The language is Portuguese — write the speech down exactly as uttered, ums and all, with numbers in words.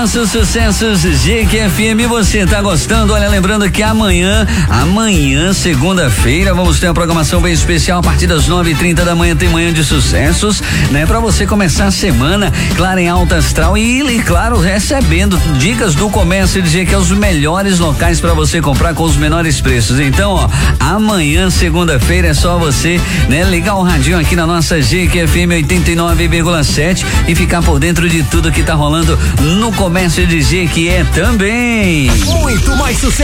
nossos sucessos G Q F M, você tá gostando? Olha, lembrando que amanhã, amanhã, segunda-feira, vamos ter uma programação bem especial a partir das nove e trinta da manhã, tem manhã de sucessos, né? Pra você começar a semana, claro, em alta astral e, e claro, recebendo dicas do comércio e dizer que é os melhores locais pra você comprar com os menores preços. Então, ó, amanhã, segunda-feira, é só você, né, ligar o radinho aqui na nossa G Q F M oitenta e nove vírgula sete e ficar por dentro de tudo que tá rolando no comércio de Jequié também. Muito mais sucesso.